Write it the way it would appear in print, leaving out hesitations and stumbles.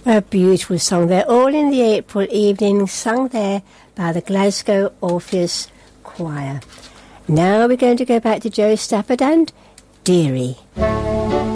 A beautiful song there, all in the April evening, sung there by the Glasgow Orpheus Choir. Now we're going to go back to Joe Stafford and Dearie.